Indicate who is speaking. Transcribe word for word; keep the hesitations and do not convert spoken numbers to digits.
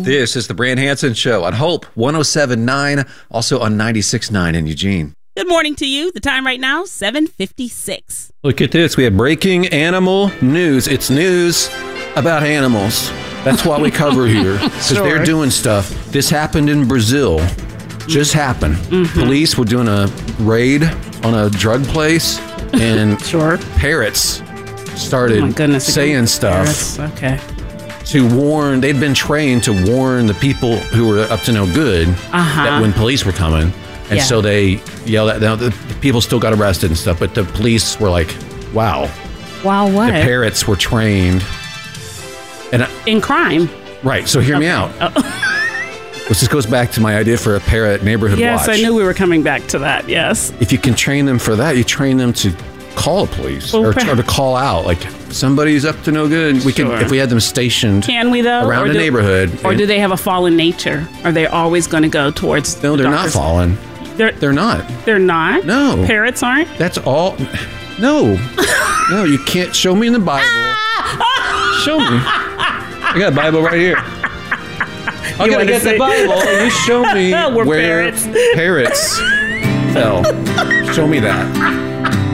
Speaker 1: This is the Brand Hansen Show on Hope one oh seven point nine, also on ninety-six point nine in Eugene.
Speaker 2: Good morning to you. The time right now, seven fifty-six.
Speaker 1: Look at this. We have breaking animal news. It's news about animals. That's why we cover here, because sure. they're doing stuff. This happened in Brazil. Just happened. Mm-hmm. Police were doing a raid on a drug place, and
Speaker 2: sure.
Speaker 1: parrots started oh goodness, saying stuff.
Speaker 2: Parrots. Okay.
Speaker 1: To warn, they'd been trained to warn the people who were up to no good uh-huh. that when police were coming. And yeah. so they yelled at them. The people still got arrested and stuff, but the police were like, wow.
Speaker 2: Wow, what?
Speaker 1: The parrots were trained. And I,
Speaker 2: in crime.
Speaker 1: Right, so hear
Speaker 2: okay.
Speaker 1: me out.
Speaker 2: Oh.
Speaker 1: This just goes back to my idea for a parrot neighborhood
Speaker 2: yes,
Speaker 1: watch.
Speaker 2: Yes, I knew we were coming back to that, yes.
Speaker 1: If you can train them for that, you train them to call the police
Speaker 2: well,
Speaker 1: or, or to call out. Like, somebody's up to no good. We
Speaker 2: sure.
Speaker 1: can, if we had them stationed
Speaker 2: can we, though?
Speaker 1: around
Speaker 2: or
Speaker 1: the
Speaker 2: do,
Speaker 1: neighborhood.
Speaker 2: Or
Speaker 1: and,
Speaker 2: do they have a fallen nature? Are they always going to go towards
Speaker 1: No,
Speaker 2: the
Speaker 1: they're
Speaker 2: doctors?
Speaker 1: not fallen.
Speaker 2: They're,
Speaker 1: they're not.
Speaker 2: They're not?
Speaker 1: No.
Speaker 2: Parrots aren't?
Speaker 1: That's all. No. No, you can't. Show me in the Bible. Show me. I got a Bible right here. I gotta get the Bible and you show me
Speaker 2: We're
Speaker 1: where
Speaker 2: parrots.
Speaker 1: parrots fell. Show me that.